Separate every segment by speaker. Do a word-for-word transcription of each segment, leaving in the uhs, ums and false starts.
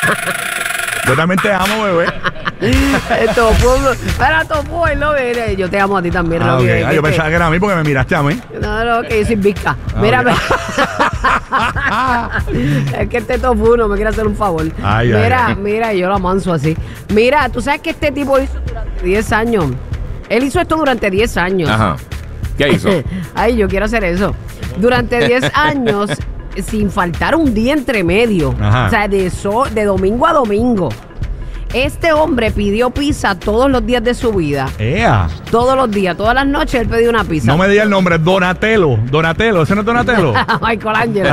Speaker 1: Yo también te amo, bebé.
Speaker 2: Topo, para Topo, él lo ve. Yo te amo a ti también,
Speaker 1: Ah,
Speaker 2: Rocky.
Speaker 1: okay. ah, yo
Speaker 2: que,
Speaker 1: pensaba que era a mí porque me miraste a mí.
Speaker 2: No, no, que yo soy visca.
Speaker 1: Ah,
Speaker 2: Mira,
Speaker 1: okay.
Speaker 2: es que este Topo no me quiere hacer un favor.
Speaker 1: Ay,
Speaker 2: mira,
Speaker 1: ay.
Speaker 2: mira, yo lo amanso así. Mira, tú sabes que este tipo hizo durante diez años. Él hizo esto durante diez años.
Speaker 3: Ajá. ¿Qué hizo?
Speaker 2: Ay, yo quiero hacer eso. Durante diez años, sin faltar un día entre medio.
Speaker 1: Ajá.
Speaker 2: O sea, de, so, de domingo a domingo. Este hombre pidió pizza todos los días de su vida.
Speaker 1: Ea.
Speaker 2: Todos los días, todas las noches él pedía una pizza.
Speaker 1: No me diga el nombre, Donatello. Donatello, ¿ese no es Donatello?
Speaker 2: Michelangelo.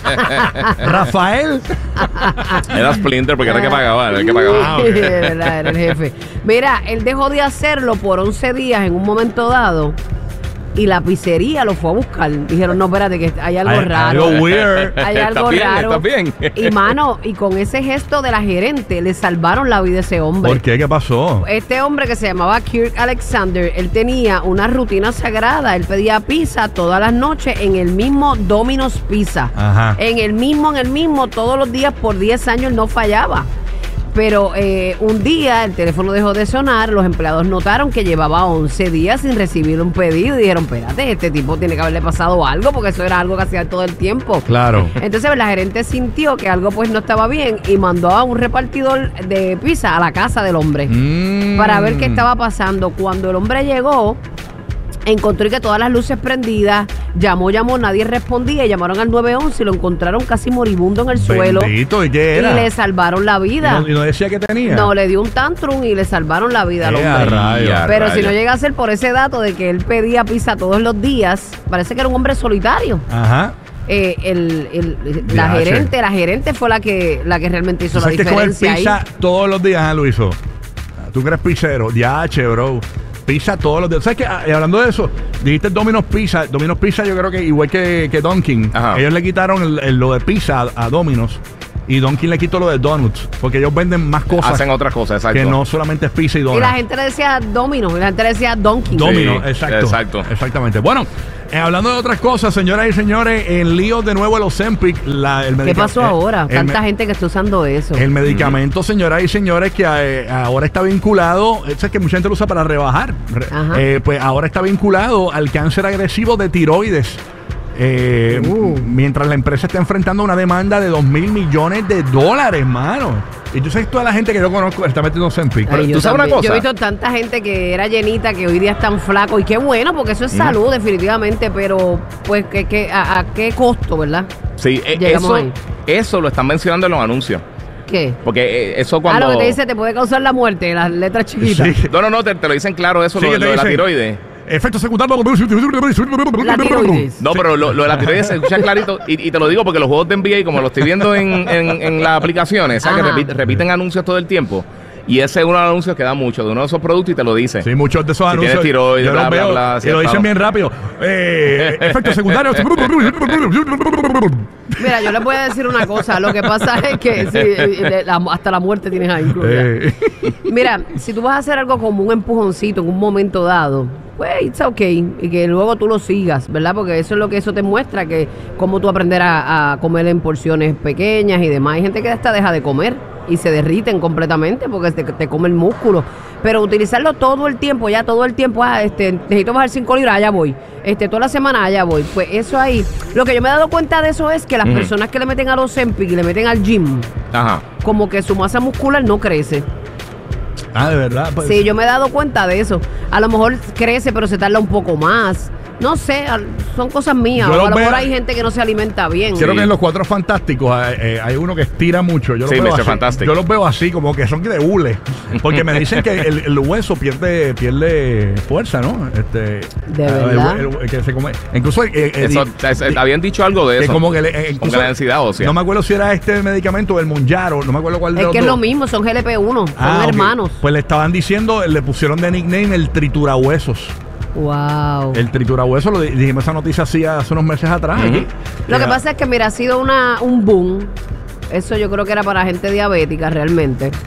Speaker 1: Rafael.
Speaker 3: Era Splinter porque era el que pagaba, era el que pagaba.
Speaker 1: Ah, ok.
Speaker 2: Era, era el jefe. Mira, él dejó de hacerlo por once días en un momento dado. Y la pizzería lo fue a buscar. Dijeron, no, espérate, que hay algo
Speaker 1: Hay-
Speaker 2: raro.
Speaker 1: algo weird.
Speaker 2: Hay algo
Speaker 3: ¿Estás bien?
Speaker 2: raro.
Speaker 3: ¿Estás bien?
Speaker 2: Y mano, y con ese gesto de la gerente, le salvaron la vida a ese hombre.
Speaker 1: ¿Por qué? ¿Qué pasó?
Speaker 2: Este hombre que se llamaba Kirk Alexander, él tenía una rutina sagrada. Él pedía pizza todas las noches en el mismo Domino's Pizza.
Speaker 1: Ajá.
Speaker 2: En el mismo, en el mismo, todos los días por diez años no fallaba. Pero eh, un día el teléfono dejó de sonar, los empleados notaron que llevaba once días sin recibir un pedido y dijeron, espérate, este tipo tiene que haberle pasado algo porque eso era algo que hacía todo el tiempo.
Speaker 1: Claro.
Speaker 2: Entonces la gerente sintió que algo pues no estaba bien y mandó a un repartidor de pizza a la casa del hombre
Speaker 1: Mm.
Speaker 2: para ver qué estaba pasando. Cuando el hombre llegó, encontró que todas las luces prendidas, llamó, llamó, nadie respondía, y llamaron al nueve once y lo encontraron casi moribundo en el suelo.
Speaker 1: Bendito, ¿y qué era?
Speaker 2: Y le salvaron la
Speaker 1: ¿Y
Speaker 2: vida.
Speaker 1: no, y no decía que tenía?
Speaker 2: No, le dio un tantrum y le salvaron la vida al
Speaker 1: Eh,
Speaker 2: hombre.
Speaker 1: a rayos.
Speaker 3: Ya,
Speaker 2: Pero si
Speaker 3: rayos.
Speaker 2: no llega a ser por ese dato de que él pedía pizza todos los días, parece que era un hombre solitario.
Speaker 1: Ajá.
Speaker 2: Eh, el, el- la
Speaker 1: Viaje.
Speaker 2: gerente, la gerente fue la que la que realmente hizo
Speaker 1: ¿Tú
Speaker 2: la
Speaker 1: sabes que comer
Speaker 2: diferencia ahí.
Speaker 1: pizza todos los días, ah, Luiso? ¿Tú que eres pizzero? Diache, bro. Pizza todos los días. ¿Sabes qué? Ah, y hablando de eso, dijiste Domino's Pizza. Domino's Pizza yo creo que igual que, que Dunkin',
Speaker 3: Ajá.
Speaker 1: ellos le quitaron el- el- lo de pizza a, a Domino's y Dunkin' le quitó lo de donuts, porque ellos venden más cosas
Speaker 3: Hacen otras cosas, exacto.
Speaker 1: que no solamente es pizza y
Speaker 2: Y
Speaker 1: donuts.
Speaker 2: la gente le decía Domino, y la gente le decía Donkey.
Speaker 1: Domino,
Speaker 3: Sí,
Speaker 1: exacto.
Speaker 3: exacto.
Speaker 1: Exactamente. Bueno, eh, hablando de otras cosas, señoras y señores, en líos de nuevo el Ozempic, la, el
Speaker 2: ¿Qué
Speaker 1: medica-
Speaker 2: pasó
Speaker 1: eh,
Speaker 2: ahora?
Speaker 1: el
Speaker 2: Tanta
Speaker 1: me-
Speaker 2: gente que está usando eso.
Speaker 1: El medicamento, señoras y señores, que eh, ahora está vinculado, es que mucha gente lo usa para rebajar, re-
Speaker 2: Ajá.
Speaker 1: eh, pues ahora está vinculado al cáncer agresivo de tiroides. Eh,
Speaker 2: Uh.
Speaker 1: Mientras la empresa está enfrentando una demanda de dos mil millones de dólares, mano. Y tú sabes toda la gente que yo conozco está metiendo Ozempic.
Speaker 3: Pero
Speaker 2: Ay,
Speaker 3: tú
Speaker 2: yo
Speaker 3: sabes una
Speaker 2: también.
Speaker 3: cosa.
Speaker 2: Yo he visto tanta gente que era llenita que hoy día es tan flaco. Y qué bueno, porque eso es salud, definitivamente. Pero, pues, ¿qué, qué, a, a qué costo, verdad?
Speaker 3: Sí, eh,
Speaker 2: Llegamos
Speaker 3: eso,
Speaker 2: ahí.
Speaker 3: eso lo están mencionando en los anuncios.
Speaker 2: ¿Qué?
Speaker 3: Porque eh, eso
Speaker 2: Ah,
Speaker 3: cuando...
Speaker 2: lo que te dice te puede causar la muerte, las letras chiquitas.
Speaker 1: Sí.
Speaker 3: No, no, no, te, te lo dicen claro eso,
Speaker 1: Sí,
Speaker 3: lo,
Speaker 1: que te
Speaker 3: lo de la
Speaker 1: dicen.
Speaker 3: tiroides.
Speaker 1: Efecto secundario.
Speaker 2: La tiroides.
Speaker 3: No, pero lo, lo de la tiroides se escucha clarito. Y, y te lo digo porque los juegos de N B A, como lo estoy viendo en, en, en las aplicaciones, ¿sabes? Que
Speaker 2: Ajá.
Speaker 3: repiten, repiten anuncios todo el tiempo. Y ese es uno de los anuncios que da mucho de uno de esos productos y te lo dice.
Speaker 1: Sí, muchos de esos
Speaker 3: Si
Speaker 1: anuncios.
Speaker 3: tienes tiroides,
Speaker 1: yo
Speaker 3: bla,
Speaker 1: los
Speaker 3: bla,
Speaker 1: veo
Speaker 3: bla,
Speaker 1: y
Speaker 3: si
Speaker 1: lo
Speaker 3: has
Speaker 1: dicen
Speaker 3: estado-
Speaker 1: bien rápido. Eh, efectos secundarios.
Speaker 2: Mira, yo les voy a decir una cosa. Lo que pasa es que sí, eh, la- hasta la muerte tienes ahí incluida.
Speaker 1: Eh.
Speaker 2: Mira, si tú vas a hacer algo como un empujoncito en un momento dado, pues it's okay, y que luego tú lo sigas, ¿verdad? Porque eso es lo que eso te muestra, que cómo tú aprender a, a comer en porciones pequeñas y demás. Hay gente que hasta deja de comer y se derriten completamente porque te, te come el músculo. Pero utilizarlo todo el tiempo, ya todo el tiempo, ah, este, necesito bajar cinco libras, allá voy. Este, toda la semana, allá voy. Pues eso ahí, lo que yo me he dado cuenta de eso es que las
Speaker 3: Ujú.
Speaker 2: personas que le meten a los Ozempic y le meten al gym,
Speaker 3: Ajá.
Speaker 2: como que su masa muscular no crece.
Speaker 1: Ah, de verdad. Pues,
Speaker 2: Sí, yo me he dado cuenta de eso. A lo mejor crece, pero se tarda un poco más. No sé, al- son cosas mías.
Speaker 1: Yo
Speaker 2: O
Speaker 1: lo
Speaker 2: a lo mejor
Speaker 1: veo-
Speaker 2: hay gente que no se alimenta bien.
Speaker 1: Creo
Speaker 3: Sí.
Speaker 1: que en los Cuatro Fantásticos eh, eh, hay uno que estira mucho. Yo los
Speaker 3: Sí,
Speaker 1: veo
Speaker 3: mister
Speaker 1: así.
Speaker 3: Fantastic.
Speaker 1: Yo los veo así, como que son de hule. Porque me dicen que el, el hueso pierde pierde fuerza, ¿no? Este,
Speaker 2: ¿De
Speaker 1: ah, el
Speaker 2: verdad?
Speaker 1: hue- el- el que se come. Incluso eh, eh,
Speaker 3: Eso,
Speaker 1: di-
Speaker 3: es-
Speaker 1: di-
Speaker 3: habían dicho algo de
Speaker 1: que
Speaker 3: eso.
Speaker 1: como que le, eh,
Speaker 3: Como
Speaker 1: incluso-
Speaker 3: que la densidad ósea.
Speaker 1: no me acuerdo si era este medicamento o el Monjaro, no me acuerdo cuál de
Speaker 2: Es
Speaker 1: los
Speaker 2: que es
Speaker 1: dos.
Speaker 2: lo mismo, son G L P uno, son
Speaker 1: Ah, ok.
Speaker 2: hermanos.
Speaker 1: Pues le estaban diciendo, le pusieron de nickname el triturahuesos.
Speaker 2: Wow.
Speaker 1: El triturahuesos, lo di- dijimos esa noticia así hace unos meses atrás.
Speaker 3: Ujú.
Speaker 1: aquí.
Speaker 2: Lo que
Speaker 1: Eh,
Speaker 2: pasa es que, mira, ha sido una, un boom. Eso yo creo que era para gente diabética realmente.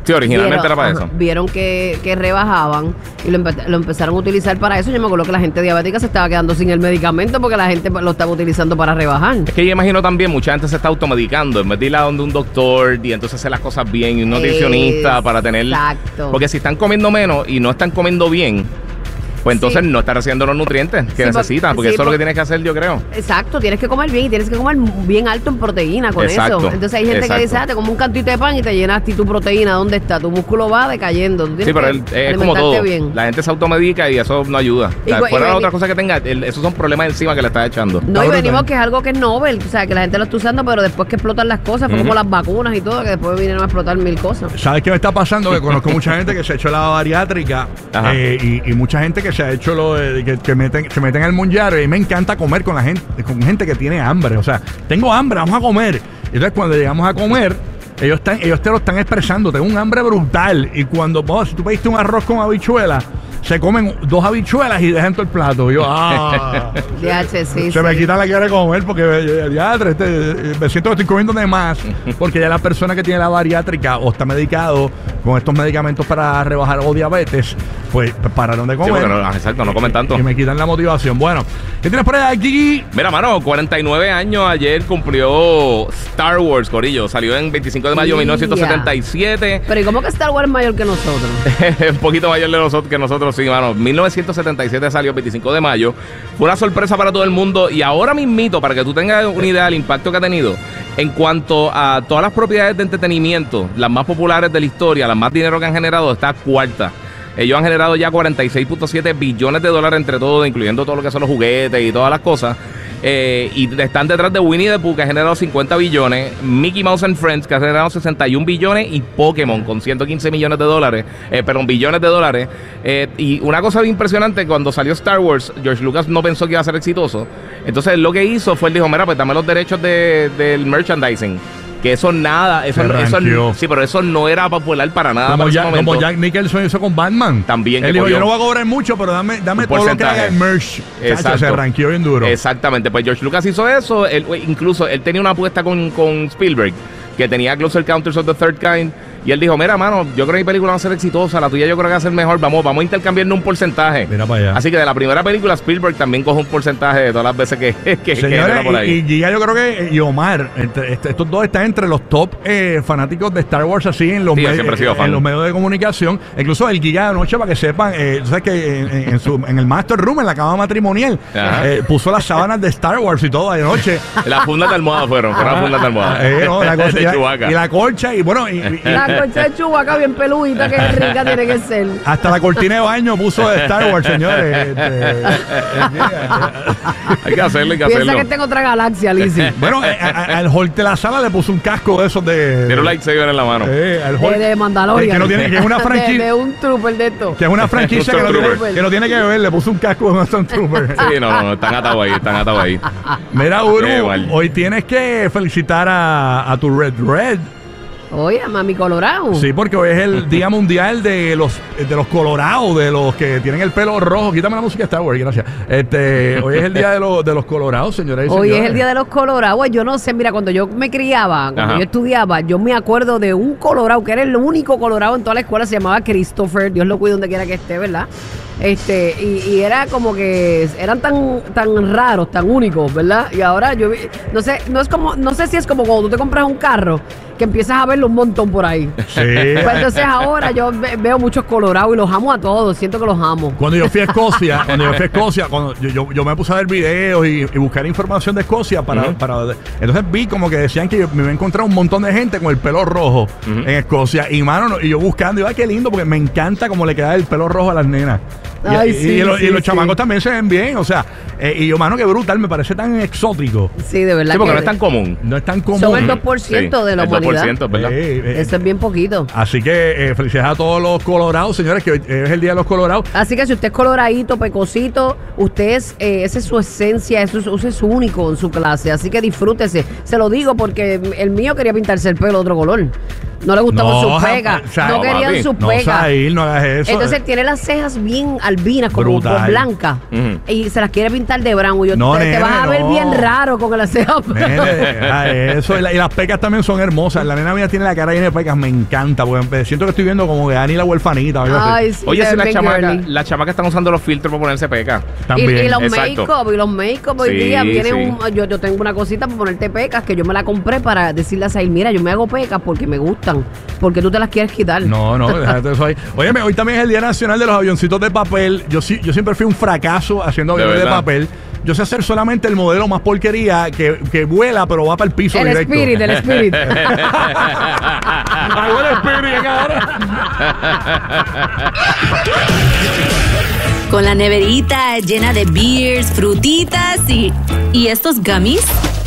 Speaker 3: Sí, originalmente
Speaker 2: vieron,
Speaker 3: era para
Speaker 2: ajá,
Speaker 3: eso.
Speaker 2: Vieron que, que rebajaban y lo, empe- lo empezaron a utilizar para eso. Yo me acuerdo que la gente diabética se estaba quedando sin el medicamento porque la gente lo estaba utilizando para rebajar.
Speaker 3: Es que yo imagino también mucha gente se está automedicando en vez de ir a donde un doctor y entonces hacer las cosas bien y un nutricionista para tener...
Speaker 2: Exacto.
Speaker 3: Porque si están comiendo menos y no están comiendo bien, pues entonces
Speaker 2: Sí.
Speaker 3: no están recibiendo los nutrientes que
Speaker 2: Sí,
Speaker 3: necesitan, porque
Speaker 2: sí,
Speaker 3: eso es lo
Speaker 2: por-
Speaker 3: que tienes que hacer, yo creo.
Speaker 2: Exacto, tienes que comer bien y tienes que comer bien alto en proteína con
Speaker 3: Exacto,
Speaker 2: eso. Entonces hay gente
Speaker 3: exacto.
Speaker 2: que dice, ah, te comes un cantito de pan y te llenaste y tu proteína, ¿dónde está? Tu músculo va decayendo. Tú tienes
Speaker 3: Sí, pero
Speaker 2: que
Speaker 3: el- es como
Speaker 2: alimentarte
Speaker 3: todo.
Speaker 2: bien.
Speaker 3: La gente se automedica y eso no ayuda. O sea,
Speaker 2: Y-
Speaker 3: fuera
Speaker 2: y-
Speaker 3: de
Speaker 2: y-
Speaker 3: otra cosa que tenga, el- esos son problemas encima que le estás echando.
Speaker 2: No, y
Speaker 1: Está
Speaker 2: venimos
Speaker 1: brutal.
Speaker 2: que es algo que es novel, o sea, que la gente lo está usando, pero después que explotan las cosas, fue
Speaker 3: Ujú.
Speaker 2: como las vacunas y todo, que después vinieron a explotar mil cosas.
Speaker 1: ¿Sabes qué me está pasando? Que conozco mucha gente que se ha hecho la bariátrica
Speaker 3: Ajá.
Speaker 1: eh, y, y mucha gente que se ha hecho lo de, que, que meten, se meten al mundial y me encanta comer con la gente, con gente que tiene hambre. O sea, tengo hambre, vamos a comer. Y entonces cuando llegamos a comer, ellos están, ellos te lo están expresando, tengo un hambre brutal. Y cuando vos, si tú pediste un arroz con habichuela, se comen dos habichuelas y dejan todo el plato. Y yo, ah.
Speaker 2: D H, sí,
Speaker 1: Se me
Speaker 2: sí.
Speaker 1: quita la cara de comer porque eh, diadre, este, eh, me siento que estoy comiendo de más porque ya la persona que tiene la bariátrica o está medicado con estos medicamentos para rebajar o diabetes, pues pararon de
Speaker 3: Sí,
Speaker 1: comer.
Speaker 3: porque no, exacto, no comen tanto.
Speaker 1: Y me quitan la motivación. Bueno, ¿qué tienes por ahí, Gigi?
Speaker 3: Mira, mano, cuarenta y nueve años ayer cumplió Star Wars, Corillo. Salió en veinticinco de mayo de mil novecientos setenta y siete.
Speaker 2: Pero ¿y cómo que Star Wars es mayor que nosotros?
Speaker 3: Un poquito mayor de nosotros que nosotros, sí, mano. mil novecientos setenta y siete salió el veinticinco de mayo. Fue una sorpresa para todo el mundo. Y ahora mismito, para que tú tengas una idea del impacto que ha tenido, en cuanto a todas las propiedades de entretenimiento, las más populares de la historia, las más dinero que han generado, está cuarta. Ellos han generado ya cuarenta y seis punto siete billones de dólares entre todo, incluyendo todo lo que son los juguetes y todas las cosas. Eh, y están detrás de Winnie the Pooh, que ha generado cincuenta billones, Mickey Mouse and Friends, que ha generado sesenta y un billones, y Pokémon, con ciento quince millones de dólares, eh, perdón, billones de dólares. Eh, y una cosa bien impresionante, cuando salió Star Wars, George Lucas no pensó que iba a ser exitoso. Entonces lo que hizo fue, él dijo, mira, pues dame los derechos de, del merchandising. Que eso nada, eso,
Speaker 1: Se
Speaker 3: no- eso
Speaker 1: ranqueó.
Speaker 3: sí, pero eso no era popular para nada
Speaker 1: Como
Speaker 3: para ese
Speaker 1: Jack,
Speaker 3: momento.
Speaker 1: como Jack Nicholson hizo con Batman.
Speaker 3: También
Speaker 1: Él
Speaker 3: que
Speaker 1: dijo,
Speaker 3: cogió
Speaker 1: yo no voy a cobrar mucho, pero dame, dame
Speaker 3: un
Speaker 1: todo lo que
Speaker 3: porcentaje.
Speaker 1: haga el merch.
Speaker 3: Exacto.
Speaker 1: Chacho, se ranqueó bien duro.
Speaker 3: Exactamente, pues George Lucas hizo eso, él, incluso él tenía una apuesta con, con Spielberg, que tenía Closer Encounters of the Third Kind, y él dijo, mira, mano, yo creo que mi película va a ser exitosa, la tuya yo creo que va a ser mejor, vamos, vamos a intercambiarnos un porcentaje.
Speaker 1: Mira para allá.
Speaker 3: Así que de la primera película, Spielberg también coge un porcentaje de todas las veces que, que, que
Speaker 1: Señores,
Speaker 3: genera por ahí.
Speaker 1: y, y Giga, yo creo que y Omar, entre- este- estos dos están entre los top eh, fanáticos de Star Wars así en los,
Speaker 3: Sí, yo
Speaker 1: medios,
Speaker 3: siempre he sido
Speaker 1: en
Speaker 3: fan.
Speaker 1: los medios de comunicación. Incluso el Giga anoche, para que sepan, eh, tú sabes que en, en- en su, en el Master Room, en la cama matrimonial,
Speaker 3: Ajá.
Speaker 1: eh, puso las sábanas de Star Wars y todo anoche.
Speaker 3: Las fundas de almohada fueron, fueron las fundas de almohada.
Speaker 1: Eh, no, la cosa-
Speaker 3: de
Speaker 1: y, la,
Speaker 3: Chewbacca.
Speaker 1: y la colcha, y bueno, y, y-
Speaker 2: La concha de Chewbacca bien peludita, que rica tiene que ser.
Speaker 1: hasta la cortina de baño puso de Star Wars, señores. Este, eh,
Speaker 3: Hay que hacerlo, hay que
Speaker 2: Piensa
Speaker 3: hacerlo.
Speaker 2: que tengo otra galaxia, Lizzie.
Speaker 1: bueno, eh, a- a- al Holt de la sala le puso un casco de esos de.
Speaker 3: Tiene un lightsaber en la mano.
Speaker 1: Eh, al
Speaker 2: De,
Speaker 1: Hulk,
Speaker 2: de Mandalorian.
Speaker 1: eh, que no tiene, que es una
Speaker 2: De,
Speaker 1: franquicia.
Speaker 2: de un trooper de esto.
Speaker 1: Que es una franquicia que no,
Speaker 3: Stormtrooper.
Speaker 1: tiene, que no tiene que ver, le puso un casco de un Stormtrooper.
Speaker 3: Sí, no, no, no, están atados ahí, están atados ahí.
Speaker 1: Mira, Uru,
Speaker 3: Qué mal.
Speaker 1: hoy tienes que felicitar a, a tu Red Red.
Speaker 2: Oye, mami Colorado.
Speaker 1: Sí, porque hoy es el Día Mundial de los de los colorados, de los que tienen el pelo rojo. Quítame la música de Star Wars, gracias. Este, hoy es el Día de, los de los colorados, señoras y
Speaker 2: Hoy
Speaker 1: señores.
Speaker 2: es el día de los colorados. Yo no sé, mira, cuando yo me criaba, cuando
Speaker 3: Ajá.
Speaker 2: yo estudiaba, yo me acuerdo de un colorado, que era el único colorado en toda la escuela, se llamaba Christopher, Dios lo cuide donde quiera que esté, ¿verdad? Este, y, y era como que eran tan, tan raros, tan únicos, ¿verdad? Y ahora yo vi- no sé, no es como, no sé si es como cuando tú te compras un carro, que empiezas a verlo un montón por ahí.
Speaker 1: Sí.
Speaker 2: Pues entonces ahora yo ve- veo muchos colorados y los amo a todos, siento que los amo.
Speaker 1: Cuando yo fui a Escocia, cuando yo fui a Escocia, cuando yo, yo, yo me puse a ver videos y, y buscar información de Escocia para,
Speaker 3: Ujú.
Speaker 1: para entonces vi como que decían que yo me iba a encontrar un montón de gente con el pelo rojo
Speaker 3: Ujú.
Speaker 1: en Escocia y mano, no- y yo buscando, y ay, qué lindo, porque me encanta cómo le queda el pelo rojo a las nenas. Y,
Speaker 2: Ay,
Speaker 1: y-
Speaker 2: sí,
Speaker 1: y los, y
Speaker 2: sí,
Speaker 1: los
Speaker 2: sí.
Speaker 1: chamacos también se ven bien, o sea, eh, y yo, mano, qué brutal, me parece tan exótico.
Speaker 2: Sí, de verdad
Speaker 3: Sí, porque
Speaker 2: que
Speaker 3: no es tan común.
Speaker 1: No es tan común.
Speaker 2: son el dos por ciento
Speaker 3: Sí,
Speaker 2: de la
Speaker 3: el dos por
Speaker 2: humanidad.
Speaker 3: ciento, ¿verdad?
Speaker 1: Eh, eh,
Speaker 2: Eso es bien poquito.
Speaker 1: Así que eh, felicidades a todos los colorados, señores, que hoy es el Día de los Colorados.
Speaker 2: Así que si usted es coloradito, pecosito, usted es, eh, esa es su esencia, eso es, usted es único en su clase. Así que disfrútese. Se lo digo porque el mío quería pintarse el pelo de otro color. No le gustaban
Speaker 1: No,
Speaker 2: sus
Speaker 1: ja-
Speaker 2: pecas.
Speaker 1: o sea,
Speaker 2: no
Speaker 1: no,
Speaker 2: querían
Speaker 3: papi.
Speaker 2: sus
Speaker 1: No,
Speaker 2: pecas.
Speaker 1: Sail, no hagas eso.
Speaker 2: Entonces tiene las cejas bien albinas, como
Speaker 1: Brutal.
Speaker 2: por blancas.
Speaker 3: Ujú.
Speaker 2: Y se las quiere pintar de brown. Y yo,
Speaker 1: No,
Speaker 2: te, te
Speaker 1: nene,
Speaker 2: vas a ver
Speaker 1: no.
Speaker 2: bien raro con las cejas.
Speaker 1: Nene, deja eso. Y, la- y las pecas también son hermosas. La nena mía tiene la cara llena de pecas. Me encanta. Porque siento que estoy viendo como de Ani la huerfanita. o algo así.
Speaker 2: Ay, sí,
Speaker 3: Oye,
Speaker 2: se
Speaker 3: si
Speaker 2: ven
Speaker 3: las
Speaker 2: bien
Speaker 3: chamacas
Speaker 2: girly.
Speaker 3: las chamacas están usando los filtros para ponerse pecas.
Speaker 2: Y,
Speaker 1: También.
Speaker 2: y los
Speaker 3: Exacto.
Speaker 2: make-up, y los make-up hoy
Speaker 3: Sí,
Speaker 2: día viene
Speaker 3: sí.
Speaker 2: un, yo, yo tengo una cosita para ponerte pecas que yo me la compré para decirle a Sail, mira, yo me hago pecas porque me gustan, porque tú te las quieres quitar.
Speaker 1: No, no, déjate eso ahí. Óyeme, hoy también es el Día Nacional de los Avioncitos de Papel. Yo sí, yo siempre fui un fracaso haciendo
Speaker 3: De
Speaker 1: aviones de,
Speaker 3: verdad.
Speaker 1: papel. Yo sé hacer solamente el modelo más porquería que, que vuela, pero va para el piso
Speaker 2: El
Speaker 1: directo.
Speaker 2: spirit, el spirit.
Speaker 1: Ay, bueno, spirit, cabrón.
Speaker 4: Con la neverita llena de beers, frutitas y, y estos gummies.